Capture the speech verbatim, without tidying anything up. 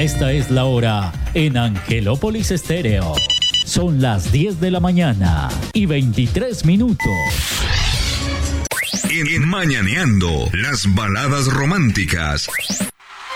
Esta es la hora en Angelópolis Estéreo. Son las diez de la mañana y veintitrés minutos. En Mañaneando, las baladas románticas.